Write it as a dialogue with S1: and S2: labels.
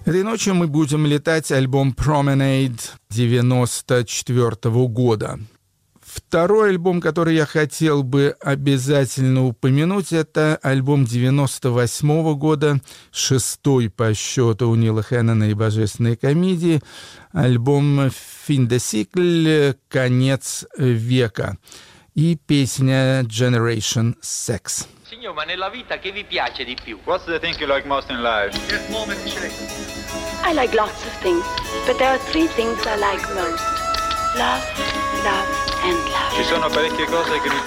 S1: Этой ночью мы будем летать альбом Promenade 1994 года. Второй альбом, который я хотел бы обязательно упомянуть, это альбом 1998 года, шестой по счету у Нила Хэннона и «Божественной комедии», альбом «Fin de siècle», «Конец века» и песня «Generation Sex».
S2: Signor, ma nella vita che vi piace di più?
S3: What's the thing you like most in life?
S4: I like lots of things, but there are three things I like most. Love, love and love.
S3: Ci sono parecchie cose che mi